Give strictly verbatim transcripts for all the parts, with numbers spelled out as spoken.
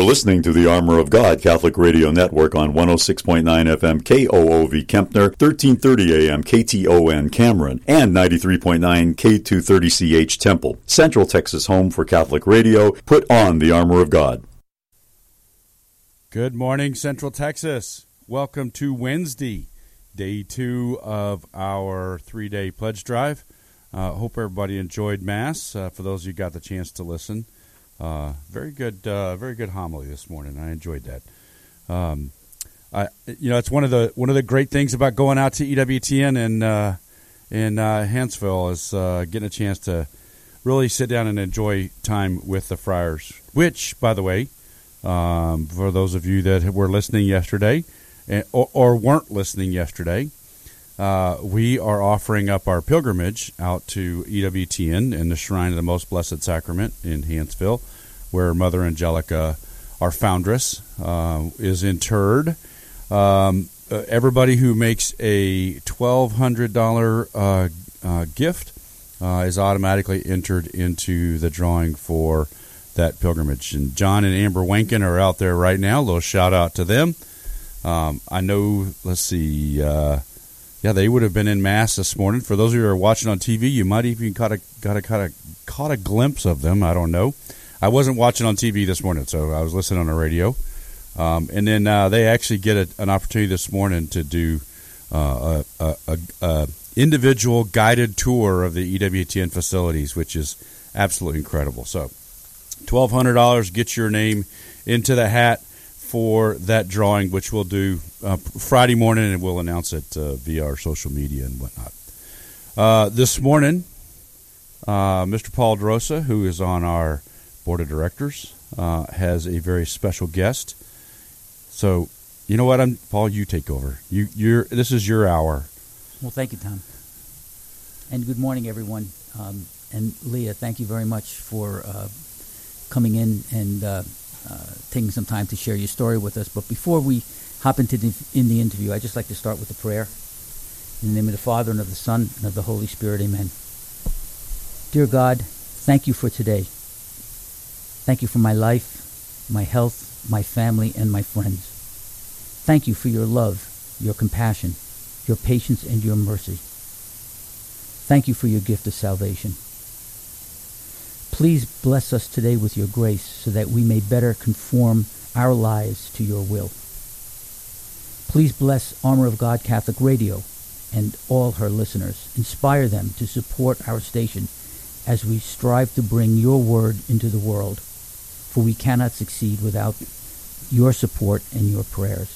listening to the Armor of God Catholic Radio Network on one oh six point nine F M K O O V Kempner, thirteen thirty A M K T O N Cameron, and ninety-three point nine K two thirty C H Temple. Central Texas home for Catholic radio. Put on the Armor of God. Good morning, Central Texas. Welcome to Wednesday, day two of our three-day pledge drive. Uh, hope everybody enjoyed Mass. Uh, for those of you who got the chance to listen, uh, very good, uh, very good homily this morning. I enjoyed that. Um, I, you know, it's one of the one of the great things about going out to E W T N and uh, in uh, Hanceville is uh, getting a chance to really sit down and enjoy time with the friars. Which, by the way, um, for those of you that were listening yesterday or, or weren't listening yesterday. Uh, we are offering up our pilgrimage out to E W T N and the Shrine of the Most Blessed Sacrament in Hanceville, where Mother Angelica, our foundress, uh, is interred. Um, uh, everybody who makes a twelve hundred dollars uh, uh, gift uh, is automatically entered into the drawing for that pilgrimage. And John and Amber Wankin are out there right now. A little shout out to them. Um, I know, let's see... Uh, Yeah, they would have been in Mass this morning. For those of you who are watching on T V, you might even caught a got a caught a caught a glimpse of them. I don't know. I wasn't watching on T V this morning, so I was listening on the radio. Um, and then uh, they actually get a, an opportunity this morning to do uh, a, a, a, a individual guided tour of the E W T N facilities, which is absolutely incredible. So, twelve hundred dollars, get your name into the hat for that drawing, which we'll do uh, Friday morning, and we'll announce it uh, via our social media and whatnot. Uh, this morning, uh, Mister Paul DeRosa, who is on our board of directors, uh, has a very special guest. So, you know what, I'm Paul? You take over. You, you're. This is your hour. Well, thank you, Tom. And good morning, everyone. Um, and Leah, thank you very much for uh, coming in and. Uh, Uh, taking some time to share your story with us. But before we hop into the, in the interview, I'd just like to start with a prayer. In the name of the Father, and of the Son, and of the Holy Spirit, amen. Dear God, thank you for today. Thank you for my life, my health, my family, and my friends. Thank you for your love, your compassion, your patience, and your mercy. Thank you for your gift of salvation. Please bless us today with your grace so that we may better conform our lives to your will. Please bless Armor of God Catholic Radio and all her listeners. Inspire them to support our station as we strive to bring your word into the world, for we cannot succeed without your support and your prayers.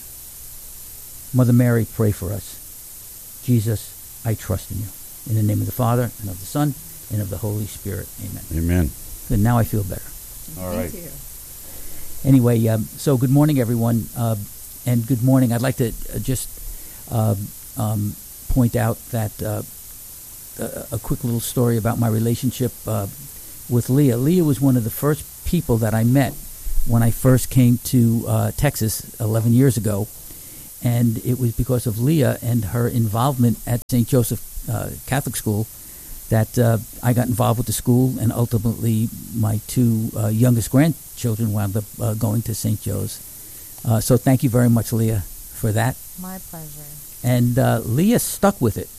Mother Mary, pray for us. Jesus, I trust in you. In the name of the Father, and of the Son, and of the Holy Spirit. Amen. Amen. Good. Now I feel better. All right. Thank you. Anyway, um, so good morning, everyone. Uh, and good morning. I'd like to uh, just uh, um, point out that uh, a, a quick little story about my relationship uh, with Leah. Leah was one of the first people that I met when I first came to uh, Texas eleven years ago. And it was because of Leah and her involvement at Saint Joseph uh, Catholic School that uh, I got involved with the school, and ultimately my two uh, youngest grandchildren wound up uh, going to Saint Joe's. Uh, so thank you very much, Leah, for that. My pleasure. And uh, Leah stuck with it.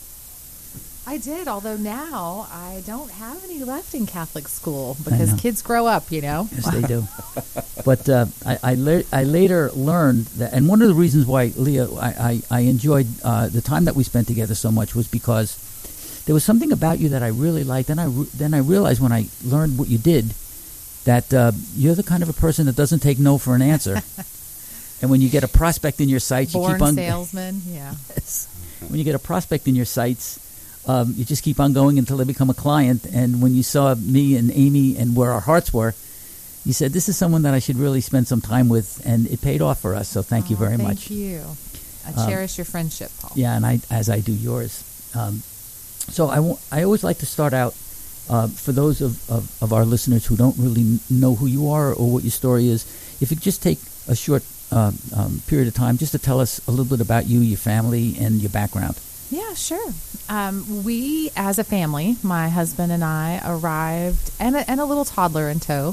I did, although now I don't have any left in Catholic school because kids grow up, you know. Yes, they do. But uh, I, I, la- I later learned that, and one of the reasons why, Leah, I, I, I enjoyed uh, the time that we spent together so much was because there was something about you that I really liked. Then I re- then I realized when I learned what you did that uh, you're the kind of a person that doesn't take no for an answer. And when you get a prospect in your sights, Born you keep on salesman. Yeah. Yes. When you get a prospect in your sights, um, you just keep on going until they become a client. And when you saw me and Amy and where our hearts were, you said, "This is someone that I should really spend some time with," and it paid off for us. So thank oh, you very thank much. Thank you. I Um, cherish your friendship, Paul. Yeah, and I as I do yours. Um, So I, w- I always like to start out, uh, for those of, of, of our listeners who don't really know who you are or what your story is, if you just take a short uh, um, period of time just to tell us a little bit about you, your family, and your background. Yeah, sure. Um, we, as a family, my husband and I arrived, and a, and a little toddler in tow.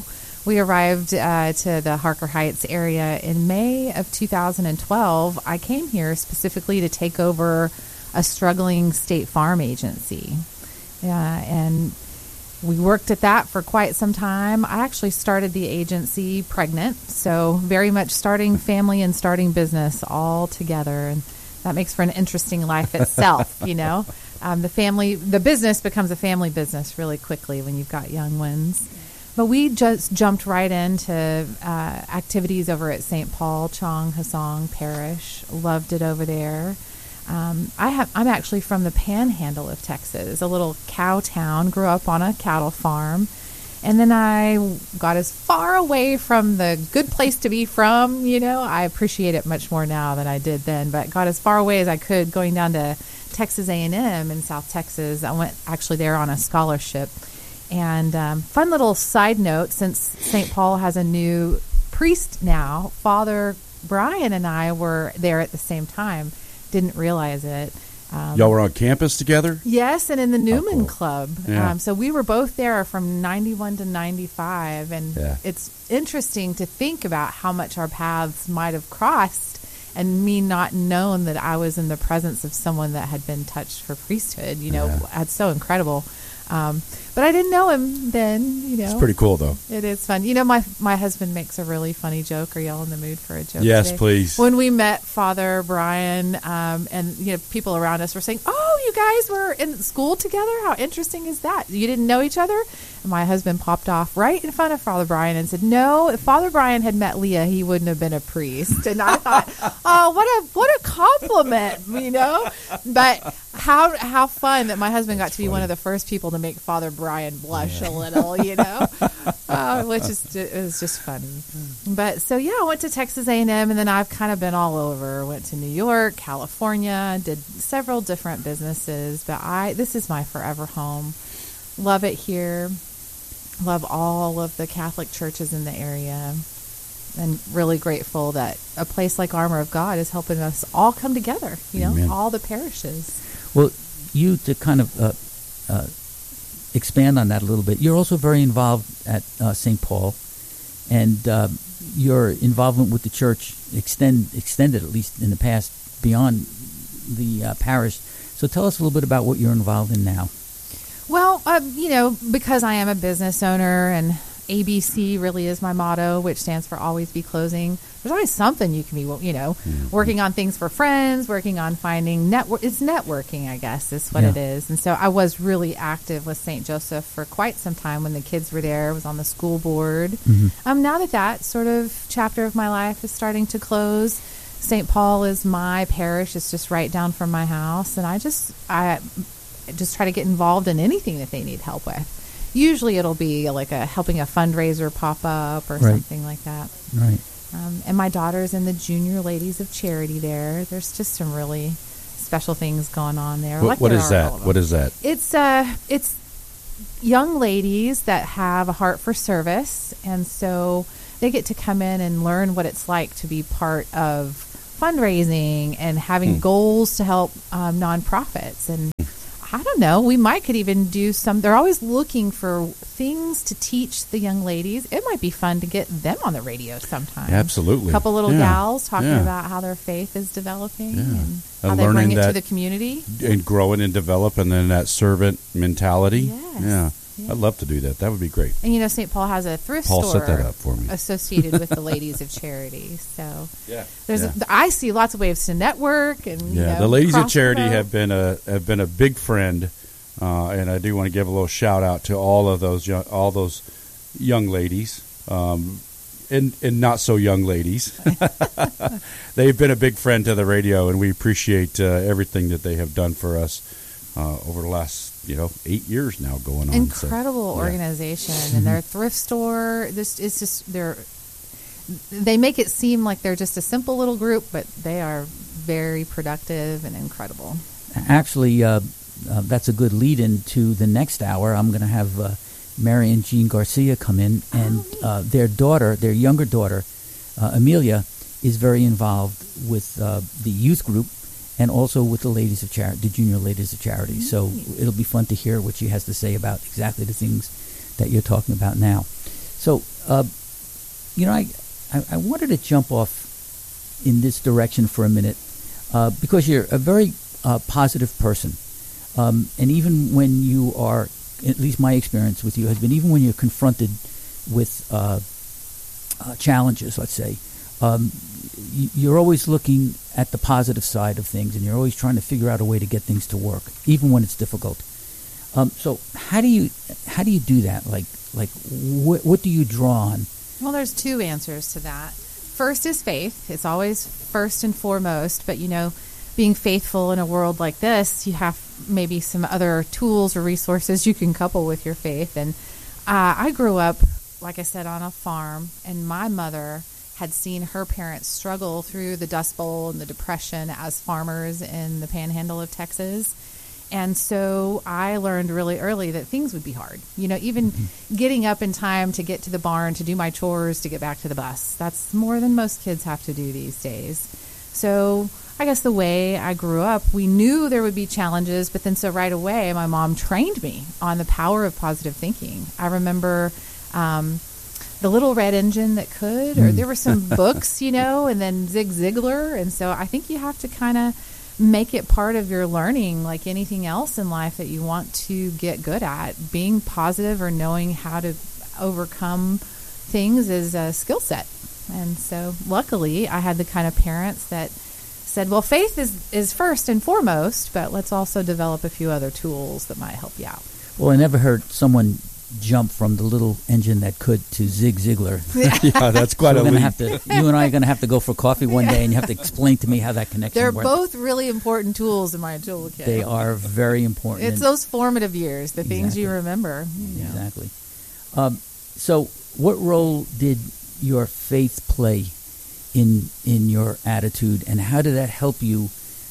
We arrived uh, to the Harker Heights area in May of two thousand twelve. I came here specifically to take over a struggling State Farm agency. Yeah, and we worked at that for quite some time. I actually started the agency pregnant, so very much starting family and starting business all together, and that makes for an interesting life itself, you know. Um, the family, the business becomes a family business really quickly when you've got young ones. But we just jumped right into uh, activities over at Saint Paul Chong Hasong Parish. Loved it over there. Um, I have, I'm actually from the panhandle of Texas, a little cow town, grew up on a cattle farm. And then I got as far away from the good place to be from, you know, I appreciate it much more now than I did then, but got as far away as I could going down to Texas A and M in South Texas. I went actually there on a scholarship. And um, fun little side note, since Saint Paul has a new priest now, Father Brian and I were there at the same time. Didn't realize it. Um, Y'all were on campus together? Yes, and in the Newman oh, cool. Club. Yeah. Um, so we were both there from ninety-one to ninety-five, and yeah. it's interesting to think about how much our paths might have crossed, and me not known that I was in the presence of someone that had been touched for priesthood. You know, yeah. that's so incredible. Um, but I didn't know him then, you know. It's pretty cool, though. It is fun. You know, my my husband makes a really funny joke. Are y'all in the mood for a joke Yes, today? please. When we met Father Brian, um, and, you know, people around us were saying, oh, you guys were in school together? How interesting is that? You didn't know each other? And my husband popped off right in front of Father Brian and said, no, if Father Brian had met Leah, he wouldn't have been a priest. And I thought, oh, what a what a compliment, you know? But how how fun that my husband got That's to be funny. one of the first people to make Father Brian blush yeah. a little, you know, uh, which is it was just funny. But so yeah, I went to Texas A and M, and then I've kind of been all over. Went to New York, California, did several different businesses. But I this is my forever home. Love it here. Love all of the Catholic churches in the area, and really grateful that a place like Armor of God is helping us all come together. You know, Amen. all the parishes. Well, you to kind of uh, uh, expand on that a little bit, you're also very involved at uh, Saint Paul, and uh, your involvement with the church extend extended, at least in the past, beyond the uh, parish. So tell us a little bit about what you're involved in now. Well, uh, you know, because I am a business owner, and A B C really is my motto, which stands for Always Be Closing. There's always something you can be, you know, mm-hmm. working on things for friends, working on finding network. It's networking, I guess, is what yeah. it is. And so I was really active with Saint Joseph for quite some time when the kids were there. I was on the school board. Mm-hmm. Um, now that that sort of chapter of my life is starting to close, Saint Paul is my parish. It's just right down from my house. And I just, I just try to get involved in anything that they need help with. Usually it'll be like a helping a fundraiser pop up or right. something like that. Right. Um, and my daughter's in the Junior Ladies of Charity there. There's just some really special things going on there. What, like what there is are that? all of What them. is that? It's uh, it's young ladies that have a heart for service, and so they get to come in and learn what it's like to be part of fundraising and having hmm. goals to help um, nonprofits. And I don't know, we might could even do some, they're always looking for things to teach the young ladies. It might be fun to get them on the radio sometime. Absolutely. A couple little yeah. gals talking yeah. about how their faith is developing yeah. and how and they bring learning it that to the community. And growing and developing, and then that servant mentality. Yes. Yeah. Yeah. I'd love to do that. That would be great. And you know, Saint Paul has a thrift Paul store set that up for me. associated with the Ladies of Charity. So yeah, there's yeah. A, I see lots of ways to network and you yeah. know, The Ladies of cross Charity promote. have been a have been a big friend, uh, and I do want to give a little shout out to all of those young, all those young ladies, um, and and not so young ladies. They've been a big friend to the radio, and we appreciate uh, everything that they have done for us uh, over the last. You know, eight years now going on. Incredible so, yeah. organization, and their thrift store. This is just they're they make it seem like they're just a simple little group, but they are very productive and incredible. Actually, uh, uh, that's a good lead into the next hour. I'm going to have uh, Mary and Jean Garcia come in, and oh, uh, their daughter, their younger daughter, uh, Amelia, is very involved with uh, the youth group. And also with the Ladies of Charity, the Junior Ladies of Charity. Nice. So it'll be fun to hear what she has to say about exactly the things that you're talking about now. So uh, you know, I, I I wanted to jump off in this direction for a minute uh, because you're a very uh, positive person, um, and even when you are, at least my experience with you has been, even when you're confronted with uh, uh, challenges, let's say, um, y- you're always looking at the positive side of things, and you're always trying to figure out a way to get things to work, even when it's difficult. Um, so how do you how do you do that? Like like wh- what do you draw on? Well, there's two answers to that. First is faith. It's always first and foremost, but you know, being faithful in a world like this, you have maybe some other tools or resources you can couple with your faith. And uh, I grew up, like I said, on a farm, and my mother had seen her parents struggle through the Dust Bowl and the Depression as farmers in the panhandle of Texas. And so I learned really early that things would be hard. You know, even mm-hmm. getting up in time to get to the barn, to do my chores, to get back to the bus. That's more than most kids have to do these days. So I guess the way I grew up, we knew there would be challenges, but then so right away my mom trained me on the power of positive thinking. I remember um, The Little Red Engine That Could, or there were some books, you know, and then Zig Ziglar. And so I think you have to kind of make it part of your learning, like anything else in life that you want to get good at. Being positive or knowing how to overcome things is a skill set. And so luckily I had the kind of parents that said, well, faith is, is first and foremost, but let's also develop a few other tools that might help you out. Well, I never heard someone jump from The Little Engine That Could to Zig Ziglar. Yeah, that's quite so a we're gonna leap. have to, you and I are going to have to go for coffee one day, and you have to explain to me how that connection They're works. both really important tools in my toolkit. They are very important. It's those formative years, the Exactly. things you remember. You know. Exactly. Um, so what role did your faith play in in your attitude, and how did that help you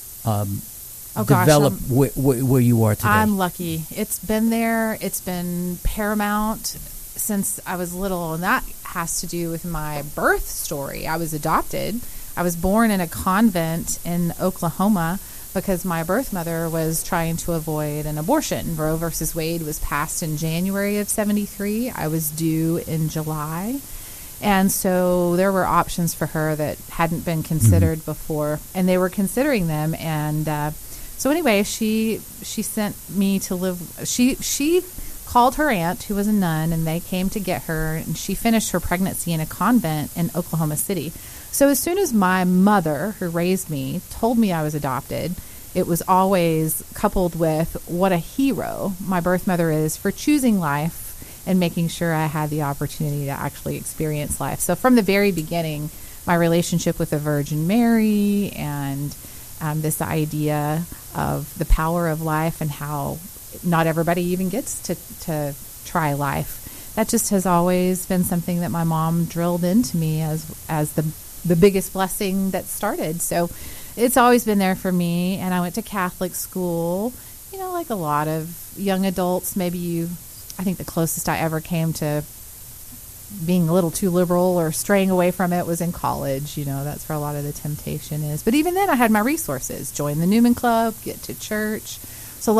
um, Oh, gosh, develop I'm- wh- wh- where you are today? I'm lucky. It's been there. It's been paramount since I was little, and that has to do with my birth story. I was adopted. I was born in a convent in Oklahoma because my birth mother was trying to avoid an abortion. Roe versus Wade was passed in January of seventy-three. I was due in July. And so there were options for her that hadn't been considered mm-hmm. before, and they were considering them. And uh, so anyway, she she sent me to live. She she called her aunt, who was a nun, and they came to get her. And she finished her pregnancy in a convent in Oklahoma City. So as soon as my mother, who raised me, told me I was adopted, it was always coupled with what a hero my birth mother is for choosing life and making sure I had the opportunity to actually experience life. So from the very beginning, my relationship with the Virgin Mary and um, this idea of the power of life and how not everybody even gets to, to try life, that just has always been something that my mom drilled into me as as the the biggest blessing that started. So it's always been there for me. And I went to Catholic school, you know, like a lot of young adults. Maybe you, I think the closest I ever came to being a little too liberal or straying away from it was in college. You know, that's where a lot of the temptation is. But even then I had my resources. Join the Newman Club, get to church.